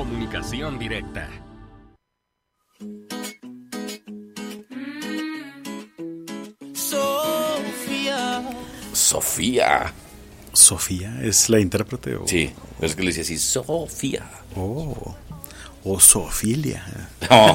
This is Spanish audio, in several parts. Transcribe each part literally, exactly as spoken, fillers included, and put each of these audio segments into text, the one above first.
Comunicación directa. Sofía. Sofía. ¿Sofía es la intérprete? O... Sí, pero es que le decía así, Sofía. Oh, o Sofilia. No.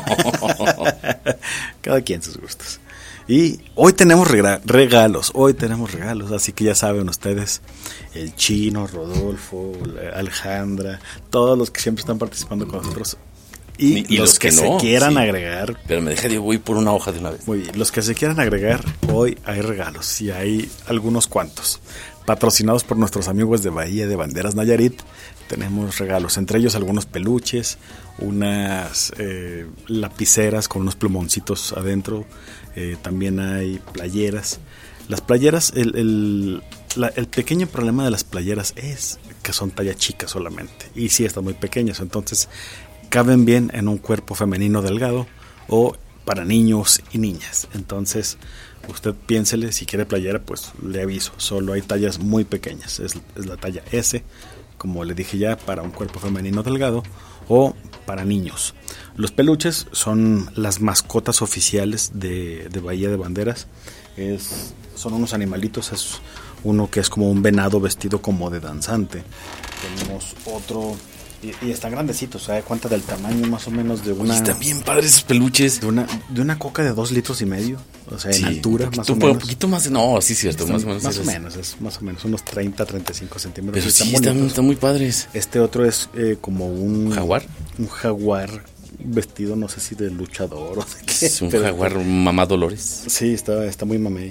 Cada quien sus gustos. Y hoy tenemos rega- regalos, hoy tenemos regalos, así que ya saben ustedes, el Chino, Rodolfo, Alejandra, todos los que siempre están participando con nosotros. Y, y, y los, los que, que se no, quieran sí. agregar. Pero me deja, yo voy por una hoja de una vez. Muy bien, los que se quieran agregar, hoy hay regalos y hay algunos cuantos. Patrocinados por nuestros amigos de Bahía de Banderas Nayarit, tenemos regalos, entre ellos algunos peluches, unas eh, lapiceras con unos plumoncitos adentro, eh, también hay playeras. Las playeras, el, el, la, el pequeño problema de las playeras es que son talla chica solamente, y sí están muy pequeñas, entonces caben bien en un cuerpo femenino delgado o para niños y niñas. Entonces usted piénsele, si quiere playera, pues le aviso, solo hay tallas muy pequeñas, es, es la talla S, como le dije ya, para un cuerpo femenino delgado o para niños. Los peluches son las mascotas oficiales de, de Bahía de Banderas. Es, son unos animalitos, es uno que es como un venado vestido como de danzante. Tenemos otro... Y, y están grandecitos, ¿se da cuenta del tamaño más o menos de una... Y están bien padres esos peluches. De una, de una coca de dos litros y medio, o sea, Sí, en altura, un poquito, más o menos. Un poquito más, no, sí, cierto, Están, más o menos. Más o es, menos, es más o menos, unos treinta, treinta y cinco centímetros. Pero están sí, están, bonitos. están muy padres. Este otro es eh, como un... ¿Jaguar? Un jaguar vestido, no sé si de luchador o de qué. Es un pero- jaguar mamá Dolores. Sí, está, está muy mamey.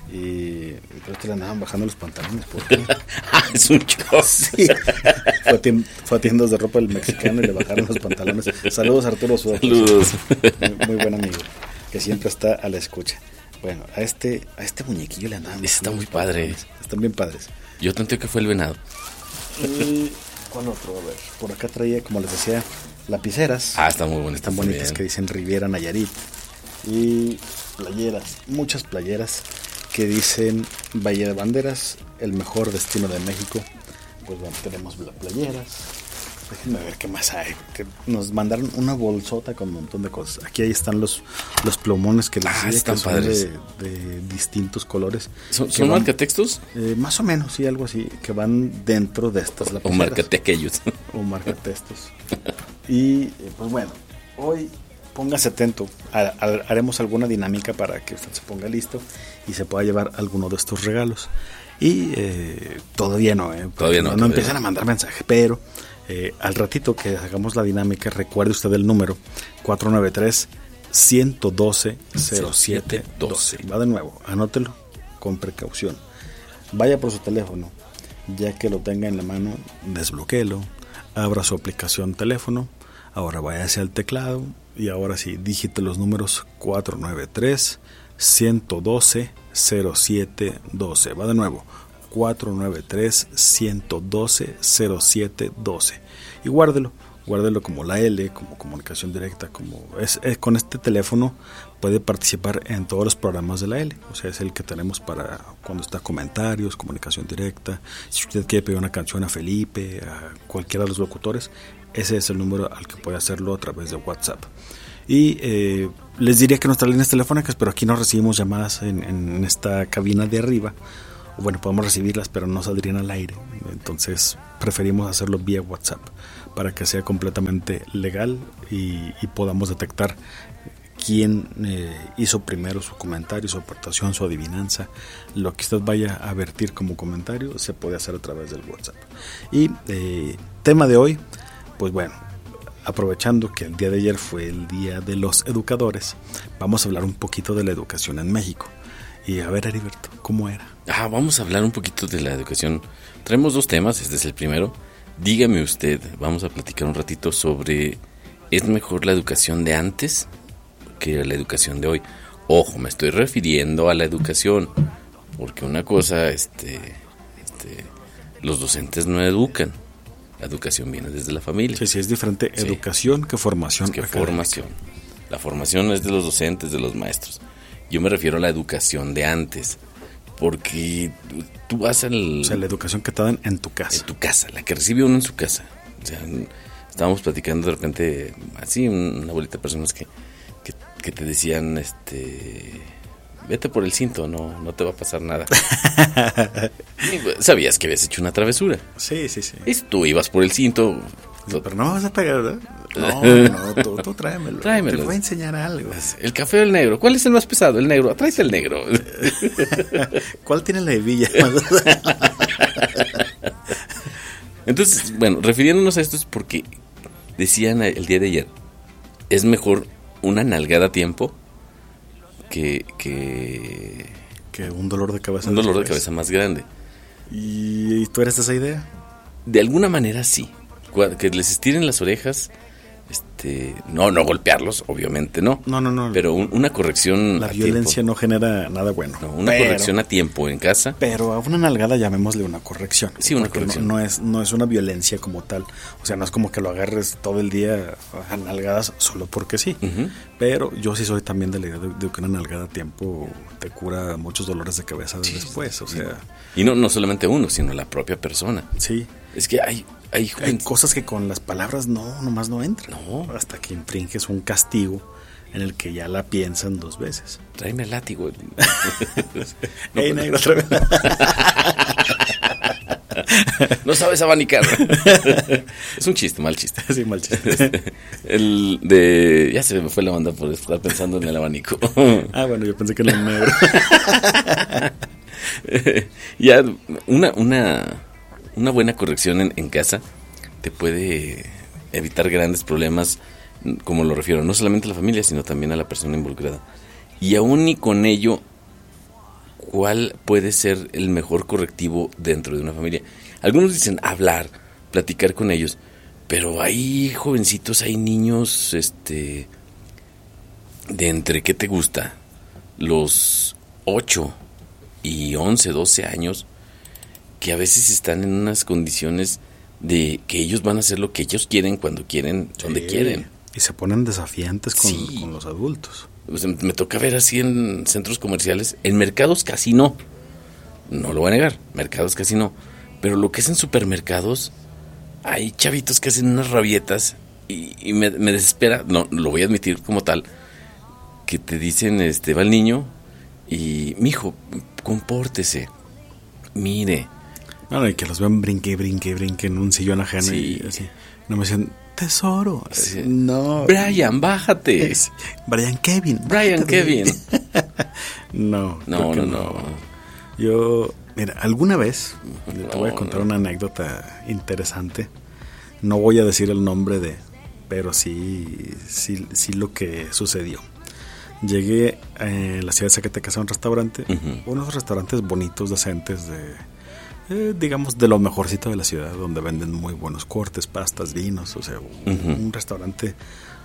Y creo que le andaban bajando los pantalones. ¿Por qué? Ah, es un chico. Sí. Fue, a tiem- fue a tiendas de ropa del mexicano y le bajaron los pantalones. Saludos, Arturo Suárez. Saludos. Muy, muy buen amigo, que siempre está a la escucha. Bueno, a este, a este muñequillo le andaban. Ese está bajando muy los padre. pantalones. Están bien padres. Yo tanto que fue el venado. Y, ¿cuál otro? A ver, por acá traía, como les decía, lapiceras. Ah, están muy bonitas. Están bonitas, también. que dicen Riviera Nayarit. Y playeras, muchas playeras que dicen Bahía de Banderas, el mejor destino de México. Pues bueno, tenemos las playeras. Déjenme ver qué más hay. Que nos mandaron una bolsota con un montón de cosas. Aquí ahí están los, los plumones que les Ah, decía, están que son padres. de, de distintos colores. ¿Son, que son van- marcatextos? eh, más o menos, sí, algo así, que van dentro de estas ¿O lapiceras. marcate aquellos? O marcatextos. Y eh, pues bueno, hoy póngase atento. A, a, haremos alguna dinámica para que usted se ponga listo y se pueda llevar alguno de estos regalos. Y eh, todavía no, ¿eh? Todavía no, No, todavía empiezan no. a mandar mensaje, pero eh, al ratito que hagamos la dinámica, recuerde usted el número cuatro nueve tres, uno uno dos, cero siete uno dos. Va de nuevo, anótelo con precaución. Vaya por su teléfono, ya que lo tenga en la mano, desbloquéelo, abra su aplicación teléfono, ahora váyase al teclado y ahora sí, dígite los números cuatro nueve tres, uno uno dos, cero siete uno dos. Va de nuevo, cuatro nueve tres, uno uno dos, cero siete uno dos. Y guárdelo, guárdelo como la L, como comunicación directa, como es, es con este teléfono puede participar en todos los programas de la L, o sea, es el que tenemos para cuando está comentarios, comunicación directa. Si usted quiere pedir una canción a Felipe, a cualquiera de los locutores, ese es el número al que puede hacerlo a través de WhatsApp. Y eh, les diría que nuestras líneas telefónicas, pero aquí no recibimos llamadas en, en esta cabina de arriba. Bueno, podemos recibirlas, pero no saldrían al aire. Entonces preferimos hacerlo vía WhatsApp para que sea completamente legal y, y podamos detectar quién eh, hizo primero su comentario, su aportación, su adivinanza. Lo que usted vaya a vertir como comentario se puede hacer a través del WhatsApp. Y eh, tema de hoy, pues bueno, aprovechando que el día de ayer fue el Día de los Educadores, vamos a hablar un poquito de la educación en México. Y a ver, Heriberto, ¿cómo era? Ah, vamos a hablar un poquito de la educación. Traemos dos temas, este es el primero. Dígame usted, vamos a platicar un ratito sobre ¿es mejor la educación de antes que la educación de hoy? Ojo, me estoy refiriendo a la educación, porque una cosa, este, este, los docentes no educan. La educación viene desde la familia. Sí, sí, es diferente Sí. educación que formación. Es que académica. formación. La formación es de los docentes, de los maestros. Yo me refiero a la educación de antes, porque tú vas al... O sea, la educación que te dan en tu en casa. tu casa, la que recibe uno en su casa. O sea, estábamos platicando de repente, así, una bolita de personas que, que, que te decían, este, vete por el cinto, no, no te va a pasar nada. Y sabías que habías hecho una travesura. Sí, sí, sí. Y tú ibas por el cinto. Pero no me vas a pegar, ¿verdad? No, no, tú, tú tráemelo. Tráemelo. Te voy a enseñar algo. El café o el negro. ¿Cuál es el más pesado? El negro. Tráete el negro. ¿Cuál tiene la hebilla? Entonces, bueno, refiriéndonos a esto es porque decían el día de ayer, es mejor una nalgada a tiempo que, que, que un dolor de cabeza. Un dolor de cabeza más grande. ¿Y, ¿Y tú eres de esa idea? De alguna manera sí. Que les estiren las orejas, este, no, no golpearlos, obviamente no. No, no, no. Pero un, una corrección. La violencia tiempo. No genera nada bueno. No, una pero, corrección a tiempo en casa. Pero a una nalgada llamémosle una corrección. Sí, una corrección. No, no es, no es una violencia como tal. O sea, no es como que lo agarres todo el día a nalgadas solo porque sí. Uh-huh. Pero yo sí soy también de la idea de, de que una nalgada a tiempo te cura muchos dolores de cabeza sí, después. O sea. Y no, no solamente uno, sino la propia persona. Sí. Es que hay. Hay, hay cosas que con las palabras no, nomás no entran. No. Hasta que infringes un castigo en el que ya la piensan dos veces. Tráeme el látigo. No, Ey, negro, tráeme. No sabes abanicar. Es un chiste, mal chiste. Sí, mal chiste. El de... Ya se me fue la onda por estar pensando en el abanico. Ah, bueno, yo pensé que era el negro. Ya, una... una Una buena corrección en, en casa te puede evitar grandes problemas, como lo refiero, no solamente a la familia, sino también a la persona involucrada. Y aún y con ello, ¿cuál puede ser el mejor correctivo dentro de una familia? Algunos dicen hablar, platicar con ellos, pero hay jovencitos, hay niños, este, de entre, ¿qué te gusta? Los ocho y once, doce años, que a veces están en unas condiciones de que ellos van a hacer lo que ellos quieren, cuando quieren, sí, donde quieren. Y se ponen desafiantes con, sí. con los adultos. Pues me toca ver así en centros comerciales, en mercados casi no, no lo voy a negar, mercados casi no, pero lo que es en supermercados, hay chavitos que hacen unas rabietas y, y me, me desespera, no, lo voy a admitir como tal, que te dicen, este, va el niño y, mijo, compórtese, mire. No, y que los vean brinque, brinque, brinque en un sillón ajeno sí. y así. No me dicen, tesoro. Sí. No. Brian, bájate. Es Brian Kevin. Brian bájate. Kevin. no, no, no, no, no. Yo, mira, alguna vez no, te voy a contar no. una anécdota interesante. No voy a decir el nombre de, pero sí, sí, sí lo que sucedió. Llegué en la ciudad de Zacatecas a un restaurante, uh-huh. unos restaurantes bonitos, decentes, de eh, digamos de lo mejorcito de la ciudad, donde venden muy buenos cortes, pastas, vinos, o sea, uh-huh. un, un restaurante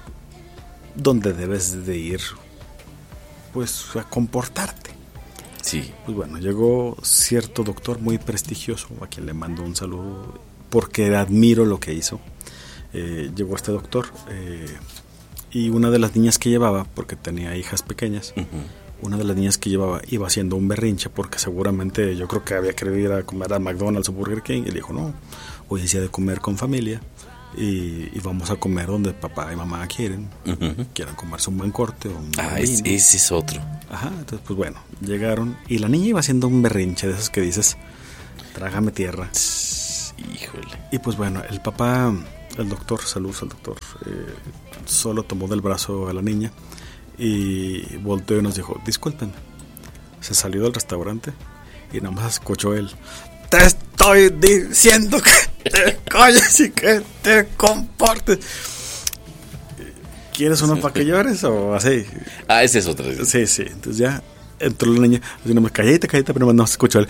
donde debes de ir, pues, a comportarte. Sí. Pues bueno, llegó cierto doctor muy prestigioso, a quien le mando un saludo, porque admiro lo que hizo. Eh, llegó este doctor, eh, y una de las niñas que llevaba, porque tenía hijas pequeñas, uh-huh. una de las niñas que llevaba iba haciendo un berrinche, porque seguramente yo creo que había querido ir a comer a McDonald's o Burger King, y le dijo, no, hoy es día de comer con familia, y, y vamos a comer donde papá y mamá quieren, uh-huh. quieran comerse un buen corte o un ah, buen vino. Ese es otro. Ajá, entonces pues bueno, llegaron, y la niña iba haciendo un berrinche, de esos que dices, trágame tierra. Híjole. Y pues bueno, el papá... El doctor, saludos al doctor, eh, solo tomó del brazo a la niña y volteó y nos dijo, discúlpenme. Se salió del restaurante y nada más escuchó él, te estoy diciendo que te calles y que te comportes. ¿Quieres uno para que llores o así? Ah, ese es otro. Sí, sí, entonces ya entró la niña, así nomás, callate, callate, pero no se escuchó él.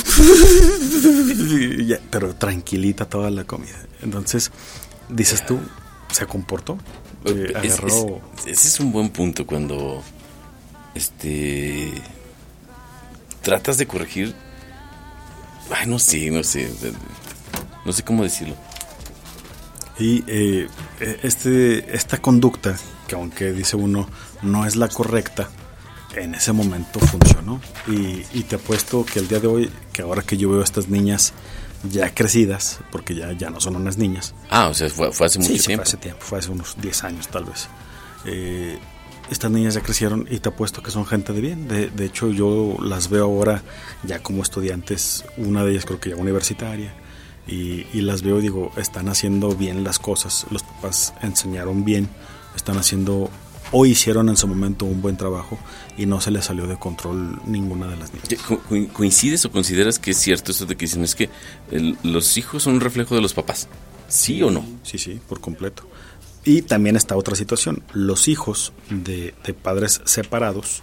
Ya, pero tranquilita toda la comida. Entonces... Dices tú, ¿se comportó? Eh, es, agarró... es, ese es un buen punto cuando este tratas de corregir. Ay, no sé, no sé, no sé cómo decirlo. Y eh, este, esta conducta, que aunque dice uno no es la correcta, en ese momento funcionó. Y, y te apuesto que el día de hoy, que ahora que yo veo a estas niñas ya crecidas, porque ya, ya no son unas niñas. Ah, o sea, fue, fue hace mucho sí, sí, tiempo. Fue hace tiempo, fue hace unos diez años tal vez. Eh, estas niñas ya crecieron y te apuesto que son gente de bien. De, de hecho, yo las veo ahora ya como estudiantes, una de ellas creo que ya universitaria, y, y las veo y digo, están haciendo bien las cosas, los papás enseñaron bien, están haciendo o hicieron en su momento un buen trabajo y no se les salió de control ninguna de las niñas. Co- ¿Coincides o consideras que es cierto eso de que dicen es que el, los hijos son un reflejo de los papás? ¿Sí o no? Sí, sí, por completo. Y también está otra situación, los hijos de, de padres separados,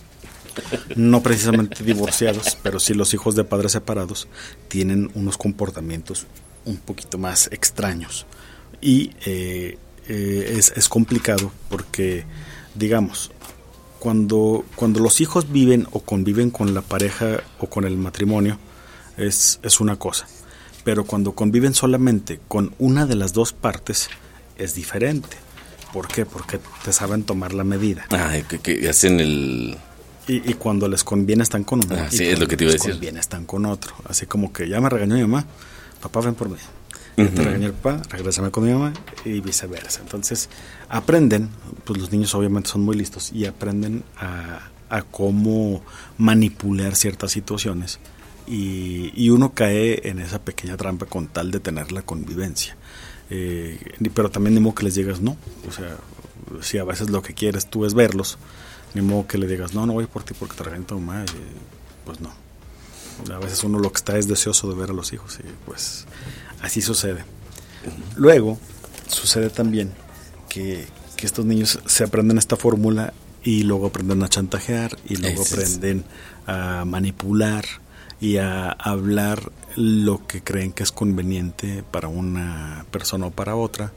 no precisamente divorciados, pero sí los hijos de padres separados tienen unos comportamientos un poquito más extraños. Y eh, eh, es, es complicado porque, digamos, cuando, cuando los hijos viven o conviven con la pareja o con el matrimonio, es, es una cosa. Pero cuando conviven solamente con una de las dos partes, es diferente. ¿Por qué? Porque te saben tomar la medida. Ah, que, que hacen el... Y, y cuando les conviene están con uno. Ah, y sí, es lo que te iba a decir. Cuando les conviene están con otro. Así como que ya me regañó mi mamá, papá ven por mí. Uh-huh. Te regañó el papá, regrésame con mi mamá y viceversa. Entonces aprenden, pues los niños obviamente son muy listos y aprenden a, a cómo manipular ciertas situaciones. Y, y uno cae en esa pequeña trampa con tal de tener la convivencia. Eh, pero también ni modo que les digas no, o sea, si a veces lo que quieres tú es verlos, ni modo que le digas no, no voy por ti porque te regañó tu mamá, eh, pues no. A veces uno lo que está es deseoso de ver a los hijos y pues así sucede. Luego sucede también que, que estos niños se aprenden esta fórmula y luego aprenden a chantajear y luego Ese aprenden es. a manipular y a hablar lo que creen que es conveniente para una persona o para otra.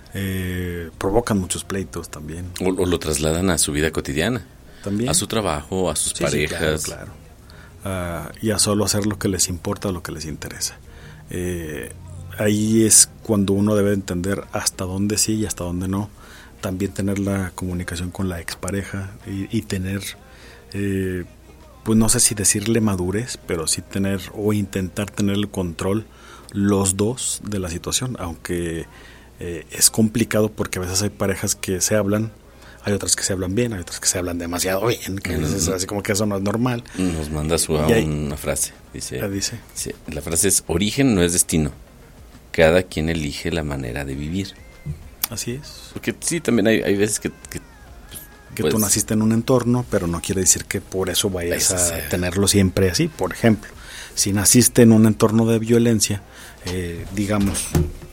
Eh, provocan muchos pleitos también. O, o lo trasladan a su vida cotidiana. También. A su trabajo, a sus sí, parejas. Sí, claro, claro. Uh, y a solo hacer lo que les importa o lo que les interesa. Eh, ahí es cuando uno debe entender hasta dónde sí y hasta dónde no. También tener la comunicación con la expareja y, y tener... Eh, pues no sé si decirle madurez, pero sí tener o intentar tener el control los dos de la situación, aunque eh, es complicado porque a veces hay parejas que se hablan, hay otras que se hablan bien, hay otras que se hablan demasiado bien, que uh-huh. es así como que eso no es normal. Nos manda su a hay, una frase, dice, la dice. dice, la frase es, origen no es destino, cada quien elige la manera de vivir. Así es. Porque sí, también hay, hay veces que... que que pues, tú naciste en un entorno, pero no quiere decir que por eso vayas a tenerlo siempre así. Por ejemplo, si naciste en un entorno de violencia, eh, digamos,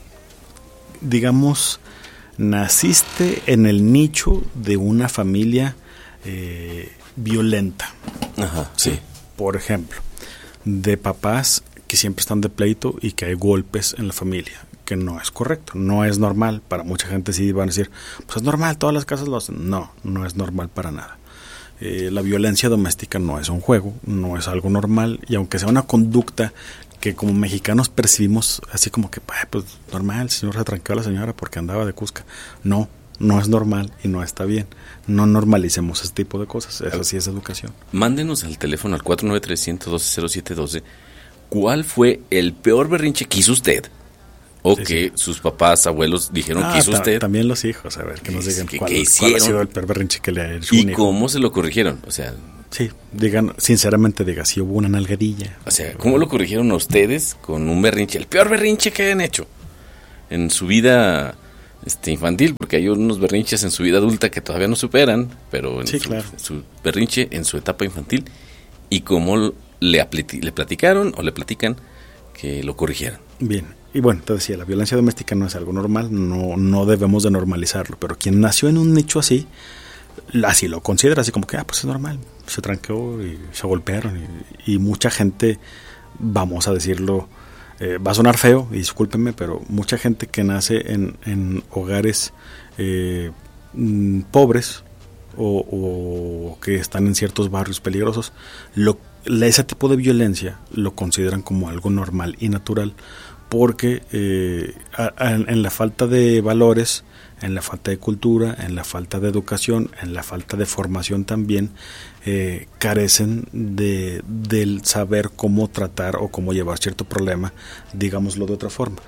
digamos, naciste en el nicho de una familia eh, violenta. Ajá, sí. Por ejemplo, de papás que siempre están de pleito y que hay golpes en la familia, que no es correcto, no es normal. Para mucha gente sí van a decir, pues es normal, todas las casas lo hacen. No, no es normal para nada. Eh, la violencia doméstica no es un juego, no es algo normal, y aunque sea una conducta que como mexicanos percibimos así como que, pues normal, el señor se tranqueó a la señora porque andaba de cusca. No, no es normal y no está bien. No normalicemos ese tipo de cosas, eso sí es educación. Mándenos al teléfono al cuatro nueve tres, uno dos cero siete uno dos. ¿Cuál fue el peor berrinche que hizo usted? O sí, que sí. sus papás, abuelos dijeron ah, que hizo usted. También los hijos, a ver, que nos digan que, cuál, que cuál ha sido el peor berrinche que le ha hecho y un hijo. cómo se lo corrigieron, o sea... Sí, digan, sinceramente diga, si hubo una nalgadilla. O sea, ¿cómo lo corrigieron a ustedes con un berrinche? El peor berrinche que hayan hecho en su vida este, infantil, porque hay unos berrinches en su vida adulta que todavía no superan, pero en sí, su, claro. su berrinche en su etapa infantil, y cómo le, apl- le platicaron o le platican que lo corrigieron. Bien, y bueno, te decía, la violencia doméstica no es algo normal, no, no debemos de normalizarlo, pero quien nació en un nicho así, así lo considera, así como que, ah, pues es normal, se tranqueó y se golpearon, y, y mucha gente, vamos a decirlo, eh, va a sonar feo, y discúlpenme, pero mucha gente que nace en, en hogares eh, mm, pobres o, o que están en ciertos barrios peligrosos, lo, ese tipo de violencia lo consideran como algo normal y natural, porque eh, a, a, en la falta de valores, en la falta de cultura, en la falta de educación, en la falta de formación también, eh, carecen de del saber cómo tratar o cómo llevar cierto problema, digámoslo de otra forma.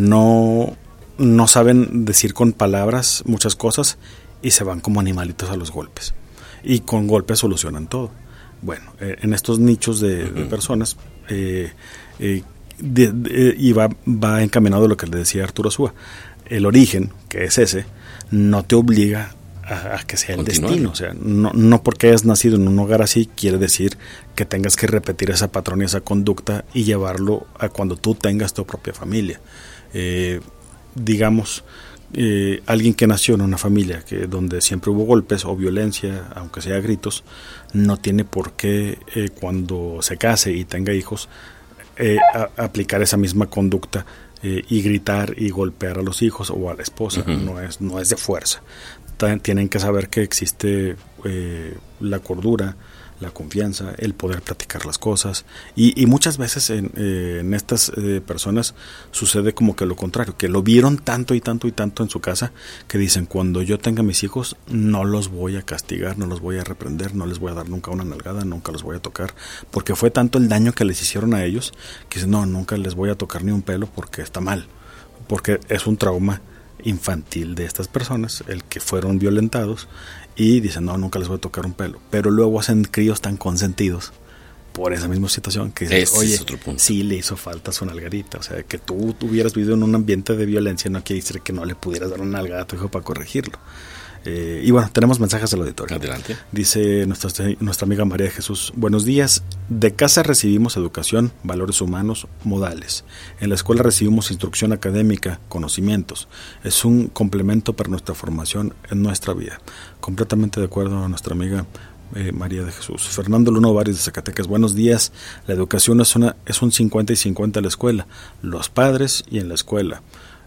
No, no saben decir con palabras muchas cosas y se van como animalitos a los golpes. Y con golpes solucionan todo. Bueno, eh, en estos nichos de, uh-huh. de personas, eh, eh, de, de, y va, va encaminado a lo que le decía Arturo Súa. El origen, que es ese, no te obliga a, a que sea el Continuar. destino. O sea, no, no porque hayas nacido en un hogar así quiere decir que tengas que repetir esa patrón y esa conducta y llevarlo a cuando tú tengas tu propia familia. Eh, digamos, eh, alguien que nació en una familia que donde siempre hubo golpes o violencia, aunque sea gritos, no tiene por qué eh, cuando se case y tenga hijos eh, a, aplicar esa misma conducta eh, y gritar y golpear a los hijos o a la esposa. Uh-huh. no es no es de fuerza. T- tienen que saber que existe eh, la cordura, la confianza, el poder platicar las cosas, y, y muchas veces en, eh, en estas eh, personas sucede como que lo contrario, que lo vieron tanto y tanto y tanto en su casa que dicen, cuando yo tenga mis hijos no los voy a castigar, no los voy a reprender, no les voy a dar nunca una nalgada, nunca los voy a tocar, porque fue tanto el daño que les hicieron a ellos que dicen, no, nunca les voy a tocar ni un pelo porque está mal, porque es un trauma infantil de estas personas, el que fueron violentados, y dicen, no, nunca les voy a tocar un pelo. Pero luego hacen críos tan consentidos por esa misma situación que dicen, oye, sí le hizo falta su nalgadita. O sea, que tú hubieras vivido en un ambiente de violencia no quiere decir que no le pudieras dar una nalgada a tu hijo para corregirlo. Eh, y bueno, tenemos mensajes del auditorio. Adelante. Dice nuestra, nuestra amiga María de Jesús, buenos días, de casa recibimos educación, valores humanos, modales. En la escuela recibimos instrucción académica, conocimientos. Es un complemento para nuestra formación en nuestra vida. Completamente de acuerdo a nuestra amiga eh, María de Jesús. Fernando Luno Vares de Zacatecas, buenos días. La educación es, una, es un cincuenta y cincuenta en la escuela, los padres y en la escuela.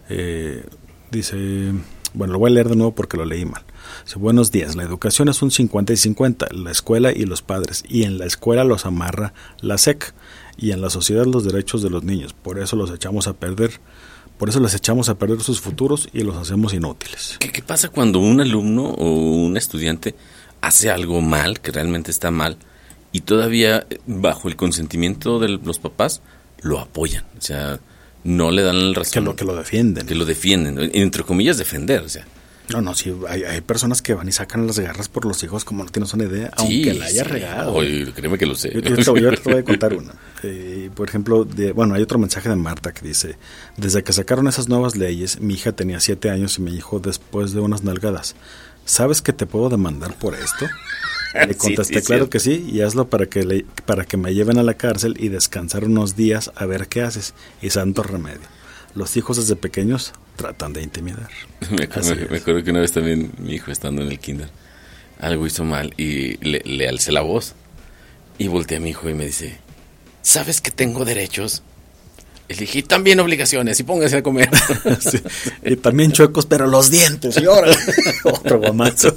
Eh, dice... Bueno, lo voy a leer de nuevo porque lo leí mal. Dice, buenos días, la educación es un cincuenta y cincuenta, la escuela y los padres, y en la escuela los amarra la S E C, y en la sociedad los derechos de los niños, por eso los echamos a perder, por eso les echamos a perder sus futuros y los hacemos inútiles. ¿Qué, qué pasa cuando un alumno o un estudiante hace algo mal, que realmente está mal, y todavía bajo el consentimiento de los papás lo apoyan? O sea, no le dan el razón. Que lo, que lo defienden. Que lo defienden, entre comillas defender, o sea. No, no, sí, hay, hay personas que van y sacan las garras por los hijos como no tienes una idea, sí, aunque la haya sí. regado. Oye, créeme que lo sé. Yo, yo, te, yo te voy a contar una. Eh, por ejemplo, de, bueno, hay otro mensaje de Marta que dice, desde que sacaron esas nuevas leyes, mi hija tenía siete años y me dijo después de unas nalgadas, ¿sabes que te puedo demandar por esto? Le contesté, sí, sí, claro cierto. Que sí, y hazlo para que, le, para que me lleven a la cárcel y descansar unos días a ver qué haces. Y santo remedio. Los hijos desde pequeños tratan de intimidar. me, me, me acuerdo que una vez también mi hijo estando en el kinder, algo hizo mal y le, le alcé la voz. Y volteé a mi hijo y me dice, ¿sabes que tengo derechos? Le dije, y también obligaciones, y póngase a comer. Sí, y también chuecos, pero los dientes, y ahora otro guamazo.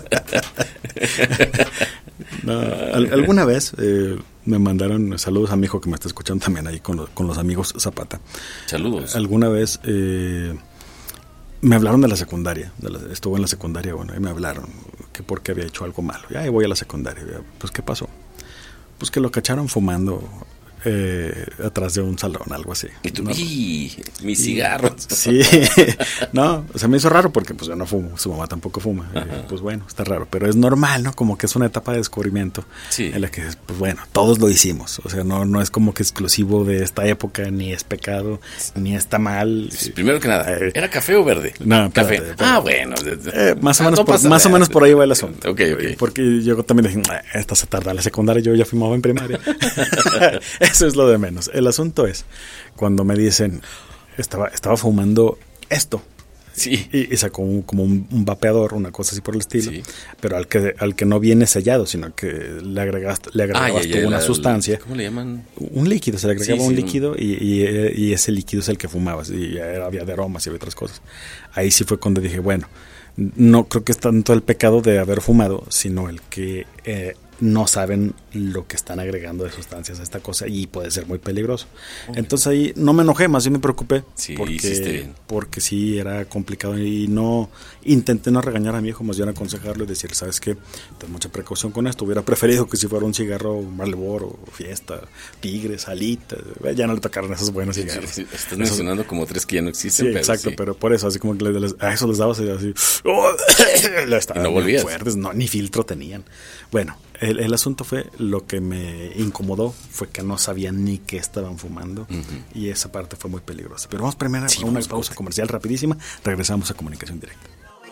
No, al, alguna vez eh, me mandaron saludos a mi hijo que me está escuchando también ahí con, lo, con los amigos Zapata. Saludos. Alguna vez eh, me hablaron de la secundaria, de la, estuve en la secundaria, bueno, y me hablaron que porque había hecho algo malo. Y ahí voy a la secundaria. Pues, ¿qué pasó? Pues que lo cacharon fumando Eh, atrás de un salón, algo así. Y tú, ¿no? ¡y! Mis cigarros. Sí, no, o sea, me hizo raro porque pues yo no fumo, su mamá tampoco fuma. Eh, pues bueno, está raro, pero es normal, ¿no? Como que es una etapa de descubrimiento, sí, en la que, pues bueno, todos lo hicimos. O sea, no, no es como que exclusivo de esta época, ni es pecado, ni está mal. Sí, primero que nada, eh, ¿era café o verde? No, café. Espérate, espérate. Ah, bueno. Eh, más o, menos, no por, más o menos por ahí va el asunto. Ok, ok. Porque yo también dije, esta se tarda en la secundaria, yo ya fumaba en primaria. Eso es lo de menos. El asunto es cuando me dicen estaba estaba fumando esto, sí, y, y sacó un, como un, un vapeador, una cosa así por el estilo, sí, pero al que al que no viene sellado, sino que le agregaste le agregabas ah, ya, ya, una la, sustancia, ¿cómo le llaman? Un líquido, se le agregaba sí, un sí, líquido y, y, y ese líquido es el que fumabas y había de aromas y había otras cosas. Ahí sí fue cuando dije, bueno, no creo que es tanto el pecado de haber fumado, sino el que eh, no saben lo que están agregando de sustancias a esta cosa y puede ser muy peligroso. Okay. Entonces ahí no me enojé, más bien me preocupé. Sí, porque, porque sí era complicado y no intenté no regañar a mi hijo, más bien aconsejarlo y decirle, ¿sabes qué? Ten mucha precaución con esto. Hubiera preferido que si fuera un cigarro Marlboro, Fiesta, Tigres, Alitas, ya no le tocaron esos buenos cigarros. Sí, sí, estás mencionando como tres que ya no existen. Sí, pero exacto, sí. pero por eso, así como que les, a eso les dabas así, oh, y no volvías. Fuertes, no, ni filtro tenían. Bueno, el, el asunto fue, lo que me incomodó fue que no sabían ni qué estaban fumando, uh-huh. y esa parte fue muy peligrosa. Pero vamos primero sí, a una pausa comercial rapidísima, regresamos a Comunicación Directa.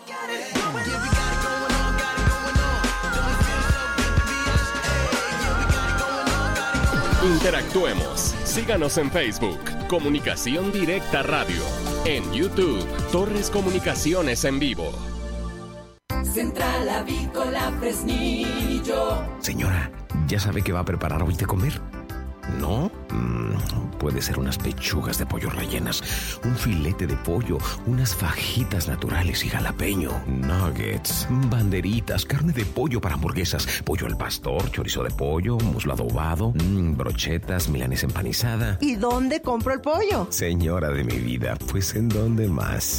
Interactuemos. Síganos en Facebook, Comunicación Directa Radio. En YouTube, Torres Comunicaciones en Vivo. Central Avícola Fresnillo. Señora, ¿ya sabe qué va a preparar hoy de comer? ¿No? Mm, puede ser unas pechugas de pollo rellenas, un filete de pollo, unas fajitas naturales y jalapeño, nuggets, banderitas, carne de pollo para hamburguesas, pollo al pastor, chorizo de pollo, muslo adobado, mmm, brochetas, milanesa empanizada. ¿Y dónde compro el pollo? Señora de mi vida, pues ¿en dónde más?